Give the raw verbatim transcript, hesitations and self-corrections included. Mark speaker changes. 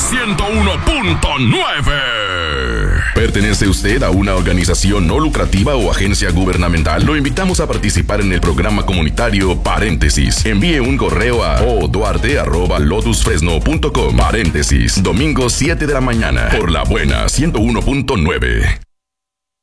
Speaker 1: ciento uno punto nueve. ¿Pertenece usted a una organización no lucrativa o agencia gubernamental? Lo invitamos a participar en el programa comunitario Paréntesis. Envíe un correo a oduarte arroba lotus fresno punto com. Paréntesis, domingo siete de la mañana, por la buena ciento uno punto nueve.